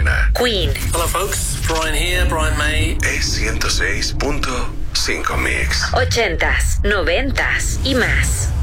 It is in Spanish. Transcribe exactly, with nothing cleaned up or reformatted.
buena. Queen. Hello folks, Brian here, Brian May. Es ciento seis punto cinco Mix. Ochentas, noventas y más.